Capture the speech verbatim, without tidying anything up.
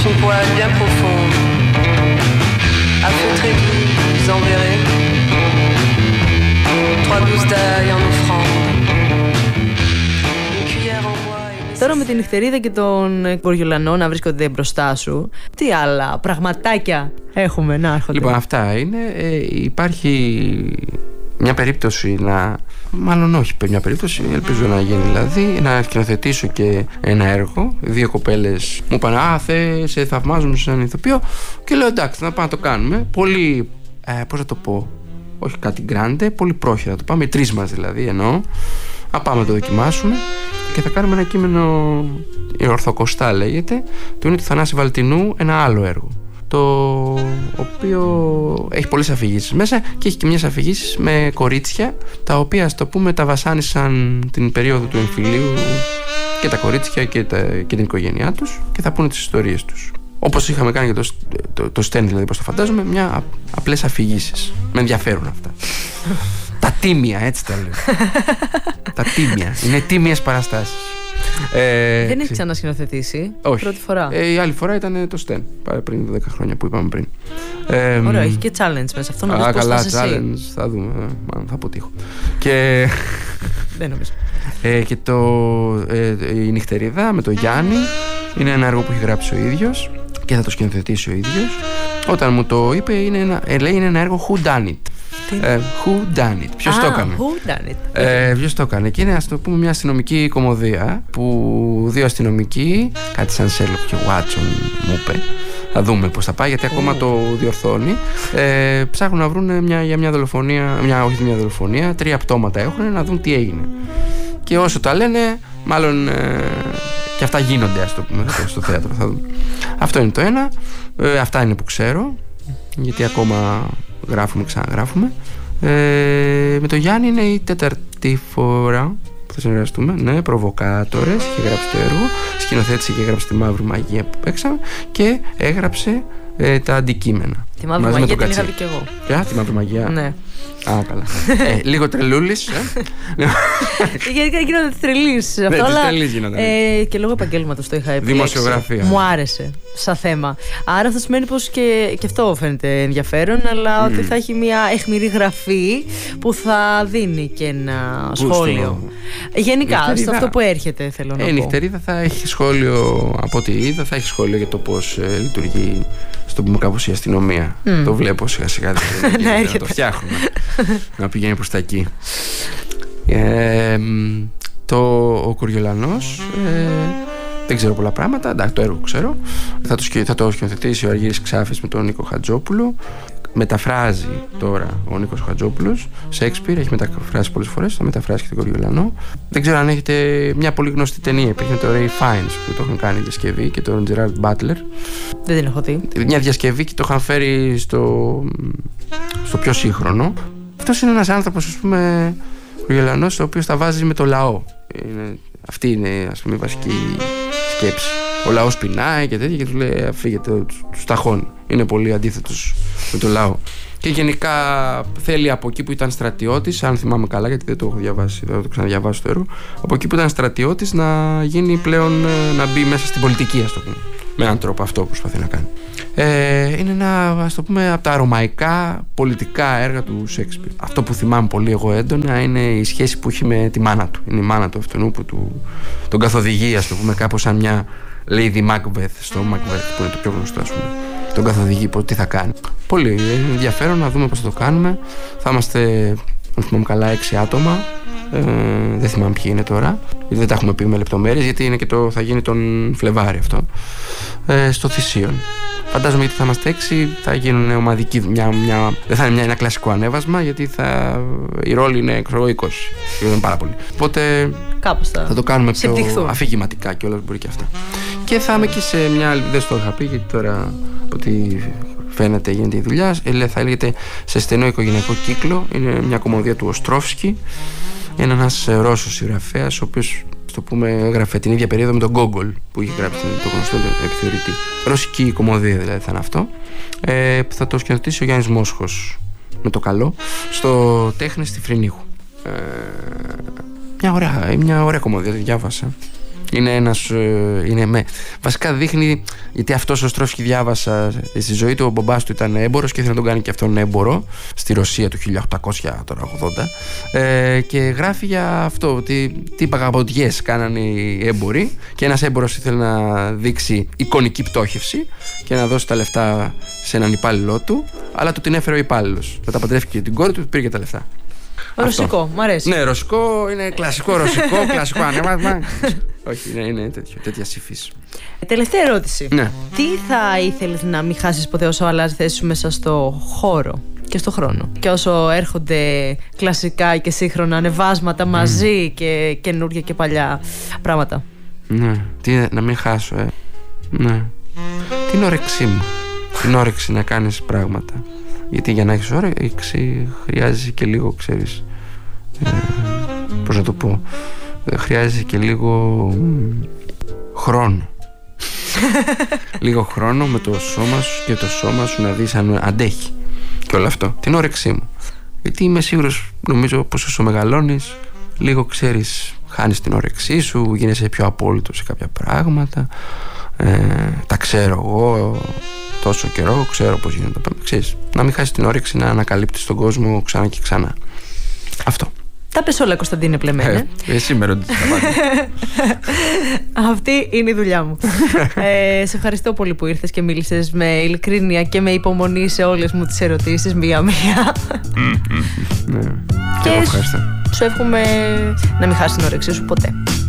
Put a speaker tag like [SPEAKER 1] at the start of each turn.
[SPEAKER 1] son poil bien profonde. À feu très doux, vous enverrez trois gousses d'ail en offrande. Une cuillère en bois.
[SPEAKER 2] Τώρα με την νυχτερίδα και τον Κοριολανό να βρίσκονται μπροστά σου, τι άλλα πραγματάκια έχουμε να έρχονται?
[SPEAKER 3] Λοιπόν, αυτά είναι. Ε, υπάρχει μια περίπτωση να. Μάλλον όχι μια περίπτωση, ελπίζω να γίνει δηλαδή, να σκηνοθετήσω και ένα έργο. Δύο κοπέλες μου είπαν: Α, θε, σε θαυμάζουμε σαν ηθοποιό. Και λέω: εντάξει, να πάμε να το κάνουμε. Πολύ. Ε, πώς θα το πω, όχι κάτι γκράντε, πολύ πρόχειρα να το πάμε. Οι τρεις μας δηλαδή εννοώ. Να πάμε να το δοκιμάσουμε. Και θα κάνουμε ένα κείμενο, η Ορθοκοστά λέγεται, του είναι του Θανάση Βαλτινού, ένα άλλο έργο, το οποίο έχει πολλές αφηγήσεις μέσα και έχει και μιας αφηγήσεις με κορίτσια, τα οποία, ας το πούμε, τα βασάνισαν την περίοδο του εμφυλίου, και τα κορίτσια και, τα, και την οικογένειά τους, και θα πούνε τις ιστορίες τους. Όπως είχαμε κάνει και το, το, το Στέν, δηλαδή, πώς το φαντάζομαι, μια απλές αφηγήσεις. Με ενδιαφέρουν αυτά. Τα τίμια, έτσι τα λέω. Τα τίμια. Είναι τίμιες παραστάσεις.
[SPEAKER 2] Ε, Δεν έχει ξανασκηνοθετήσει?
[SPEAKER 3] Όχι.
[SPEAKER 2] Πρώτη φορά.
[SPEAKER 3] Ε, η άλλη φορά ήταν το Στέν. Πριν δέκα χρόνια που είπαμε πριν. Ε,
[SPEAKER 2] Ωραία, έχει και challenge μέσα. Αυτό να δεις πώς
[SPEAKER 3] καλά,
[SPEAKER 2] θα είσαι
[SPEAKER 3] challenge.
[SPEAKER 2] εσύ.
[SPEAKER 3] Θα δούμε. Μάλλον θα αποτύχω. Και,
[SPEAKER 2] Δεν νομίζω.
[SPEAKER 3] ε, και το, ε, η Νυχτερίδα με το Γιάννη είναι ένα έργο που έχει γράψει ο ίδιος και θα το σκηνοθετήσει ο ίδιος. Όταν μου το είπε, είναι ένα, ε, λέει είναι ένα έργο Who Done It. Ε, who done it? Ποιος ah, το έκανε?
[SPEAKER 2] Who done it?
[SPEAKER 3] Ε, ποιος το έκανε? Και είναι, ας το πούμε, μια αστυνομική κομμωδία που δύο αστυνομικοί, κάτι σαν Sherlock και Watson μου είπε, θα δούμε πώς θα πάει, γιατί ακόμα oh. το διορθώνει, ε, ψάχνουν να βρουν μια, για μια δολοφονία, μια, όχι μια δολοφονία, τρία πτώματα έχουν, να δουν τι έγινε. Και όσο τα λένε, μάλλον ε, και αυτά γίνονται, ας το πούμε, στο θέατρο, θα δούμε. Αυτό είναι το ένα. ε, Αυτά είναι που ξέρω, γιατί ακόμα γράφουμε, ξαναγράφουμε. Ε, με το Γιάννη είναι η τέταρτη φορά που θα συνεργαστούμε. Ναι, Προβοκάτορες, είχε γράψει το έργο. Σκηνοθέτησε και έγραψε τη Μαύρη Μαγεία που παίξαμε. Και έγραψε ε, τα αντικείμενα.
[SPEAKER 2] Τη Μαύρη Μαγεία την είχα δει κι εγώ.
[SPEAKER 3] Ποια, τη Μαύρη Μαγεία?
[SPEAKER 2] Ναι.
[SPEAKER 3] Α, καλά. ε, λίγο τρελούλης.
[SPEAKER 2] Γενικά γίνονται τρελής.
[SPEAKER 3] Ναι, τις τρελής γίνονται.
[SPEAKER 2] Ε, και λόγω επαγγέλματος το είχα επιλέξει.
[SPEAKER 3] Δημοσιογραφία.
[SPEAKER 2] Μου άρεσε σαν θέμα. Άρα αυτό σημαίνει πως και, και αυτό φαίνεται ενδιαφέρον, αλλά mm. ότι θα έχει μια αιχμηρή γραφή που θα δίνει και ένα σχόλιο. Στο... Γενικά, νυχτερίδα, σε αυτό που έρχεται, θέλω να ε, πω. Η Νυχτερίδα
[SPEAKER 3] θα έχει σχόλιο, από ό,τι είδα, θα έχει σχόλιο για το πώς ε, λειτουργεί, στο πούμε κάπως, η αστυνομία. Mm. Το βλέπω σιγά σιγά. Να, να το φτιάχνουμε. Να πηγαίνει προς τα εκεί. Ε, το, ο Κοριολανός ε, δεν ξέρω πολλά πράγματα. Εντάξει, το έργο ξέρω. Θα το, θα το σκηνοθετήσει ο Αργύρης Ξάφης με τον Νίκο Χατζόπουλο. Μεταφράζει τώρα ο Νίκος Χατζόπουλος Σέξπιρ, έχει μεταφράσει πολλές φορές. Θα μεταφράσει και τον Κοριολανό. Δεν ξέρω αν έχετε μια πολύ γνωστή ταινία. Υπήρχε το Ray Fiennes που το είχαν κάνει διασκευή και τον Gerard Butler.
[SPEAKER 2] Δεν την έχω δει. Μια
[SPEAKER 3] διασκευή και το είχαν φέρει στο, στο πιο σύγχρονο. Αυτός είναι ένας άνθρωπος, ας πούμε, ο Κοριολανός, ο οποίος τα βάζει με το λαό. Είναι, αυτή είναι, ας πούμε, η βασική σκέψη. Ο λαός πεινάει και τέτοια και του λέει φύγετε, τους ταχώνει. Είναι πολύ αντίθετος με το λαό. Και γενικά θέλει από εκεί που ήταν στρατιώτης, αν θυμάμαι καλά, γιατί δεν το έχω διαβάσει, δεν το ξαναδιαβάσω το έργο, από εκεί που ήταν στρατιώτης να γίνει πλέον, να μπει μέσα στην πολιτική, ας το πούμε. Με έναν τρόπο αυτό που προσπαθεί να κάνει. Ε, είναι ένα, ας το πούμε, από τα ρωμαϊκά πολιτικά έργα του Σέξπιρ. Αυτό που θυμάμαι πολύ εγώ έντονα είναι η σχέση που έχει με τη μάνα του. Είναι η μάνα του αυτού που του, τον καθοδηγεί, ας το πούμε, κάπως σαν μια Lady Macbeth στο Macbeth, που είναι το πιο γνωστό, ας πούμε. Τον καθοδηγεί τι θα κάνει. Πολύ ενδιαφέρον να δούμε πώς θα το κάνουμε. Θα είμαστε, αν θυμάμαι καλά, έξι άτομα. Ε, δεν θυμάμαι ποιοι είναι τώρα, γιατί δεν τα έχουμε πει με λεπτομέρειες, γιατί είναι και το, θα γίνει τον Φλεβάρι αυτό, ε, στο Θησίον. Φαντάζομαι γιατί θα είμαστε έξι, θα γίνουν ομαδική, μια, μια, δεν θα είναι μια, ένα κλασικό ανέβασμα, γιατί θα, η ρόλη είναι ξέρω, είκοσι, είναι πάρα πολύ. Οπότε
[SPEAKER 2] κάπως θα,
[SPEAKER 3] θα το κάνουμε πιο
[SPEAKER 2] συμπτυχθούν.
[SPEAKER 3] Αφηγηματικά και όλα μπορεί και αυτά. Και θα είμαι και σε μια άλλη, δεν στο είχα πει, γιατί τώρα από ό,τι φαίνεται γίνεται η δουλειά, θα λέγεται σε στενό οικογενειακό κύκλο. Είναι μια κομμωδία του Οστρόφσκι. Είναι ένας Ρώσος συγγραφέας, ο οποίος, το πούμε, έγραφε την ίδια περίοδο με τον Γκόγκολ που είχε γράψει το γνωστό επιθεωρητή. Ρωσική κομμωδία δηλαδή θα είναι αυτό. Ε, θα το σκηνοθετήσει ο Γιάννης Μόσχος με το καλό στο Τέχνες στη Φρυνίχου. Ε, μια ωραία, μια ωραία κομμωδία, τη διάβασα. Είναι ένας, είναι με, βασικά δείχνει, γιατί αυτός ο Στρόφσκι διάβασα στη ζωή του, ο μπαμπάς του ήταν έμπορος και ήθελε να τον κάνει και αυτόν έμπορο στη Ρωσία του χίλια οκτακόσια ογδόντα, ε, και γράφει για αυτό, ότι τι παγαποντιές κάνανε οι έμποροι και ένας έμπορος ήθελε να δείξει εικονική πτώχευση και να δώσει τα λεφτά σε έναν υπάλληλό του, αλλά του την έφερε ο υπάλληλος. Μετά παντρεύτηκε την κόρη του, του πήρε και τα λεφτά.
[SPEAKER 2] Ρωσικό, αυτό. Μ' αρέσει.
[SPEAKER 3] Ναι, ρωσικό, είναι κλασικό ρωσικό, κλασικό ανέβασμα. Όχι, ναι, είναι τέτοιο, τέτοια συμφίση.
[SPEAKER 2] Τελευταία ερώτηση.
[SPEAKER 3] Ναι.
[SPEAKER 2] Τι θα ήθελες να μην χάσεις ποτέ όσο αλλάζει θέση σου μέσα στο χώρο και στο χρόνο, και όσο έρχονται κλασικά και σύγχρονα ανεβάσματα μαζί mm. και καινούργια και παλιά πράγματα?
[SPEAKER 3] Ναι, τι, να μην χάσω, ε. Ναι. Την όρεξή μου. Την όρεξη να κάνεις πράγματα. Γιατί για να έχεις όρεξη χρειάζεται και λίγο, ξέρεις, ε, πώς να το πω, χρειάζεται και λίγο χρόνο. Λίγο χρόνο με το σώμα σου και το σώμα σου να δεις αν αντέχει και όλο αυτό. Την όρεξή μου. Γιατί είμαι σίγουρος, νομίζω πως όσο μεγαλώνεις, λίγο, ξέρεις, χάνεις την όρεξή σου, γίνεσαι πιο απόλυτο σε κάποια πράγματα. ε, Τα ξέρω εγώ τόσο καιρό, ξέρω πως γίνεται. Ξέρεις, να μην χάσεις την όρεξη να ανακαλύπτεις τον κόσμο ξανά και ξανά. Αυτό.
[SPEAKER 2] Τα πες όλα, Κωνσταντίνε Πλεμένε.
[SPEAKER 3] Ε, σήμερα ότι τα πάτε.
[SPEAKER 2] Αυτή είναι η δουλειά μου. ε, σε ευχαριστώ πολύ που ήρθες και μίλησες με ειλικρίνεια και με υπομονή σε όλες μου τις ερωτήσεις μία-μία.
[SPEAKER 3] Ναι,
[SPEAKER 2] και ευχαριστώ. Σου εύχομαι να μην χάσεις την όρεξή σου ποτέ.